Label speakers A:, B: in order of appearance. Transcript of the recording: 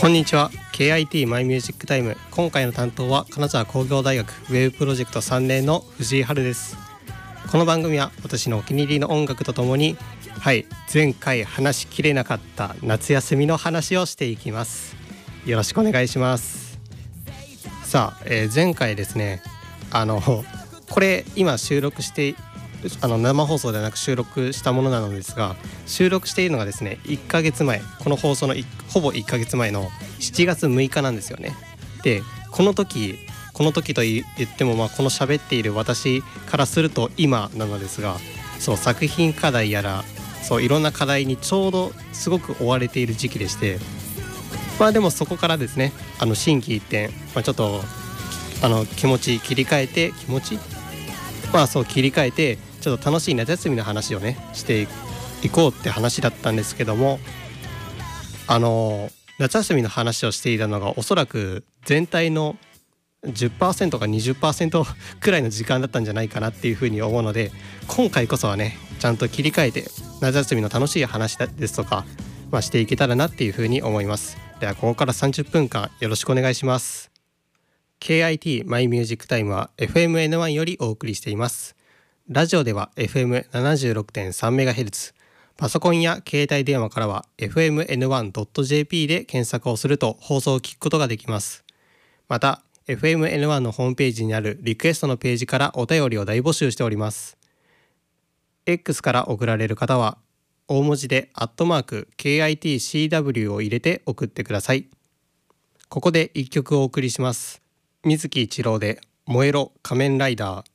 A: こんにちは。 KIT マイミュージックタイム。今回の担当は金沢工業大学ウェブプロジェクト3年の藤井春です。この番組は私のお気に入りの音楽とともに、前回話しきれなかった夏休みの話をしていきます。よろしくお願いします。さあ、前回ですね、これ今収録して生放送ではなく収録したものなのですが、収録しているのがですね1ヶ月前、この放送のほぼ1ヶ月前の7月6日なんですよね。でこの時と言っても、この喋っている私からすると今なのですが、そう作品課題やらいろんな課題にちょうどすごく追われている時期でして、でもそこからですね心機一転、ちょっと気持ち切り替えて切り替えてちょっと楽しい夏休みの話をねしていこうって話だったんですけども、夏休みの話をしていたのがおそらく全体の 10% か 20% くらいの時間だったんじゃないかなっていうふうに思うので、今回こそはねちゃんと切り替えて夏休みの楽しい話ですとか、していけたらなっていうふうに思います。ではここから30分間よろしくお願いします。 KIT マイミュージックタイムは FMN1 よりお送りしています。ラジオでは FM76.3MHz、 パソコンや携帯電話からは FMN1.jp で検索をすると放送を聞くことができます。また FMN1 のホームページにあるリクエストのページからお便りを大募集しております。 X から送られる方は大文字で@KITCW を入れて送ってください。ここで1曲お送りします。水木一郎で燃えろ仮面ライダー。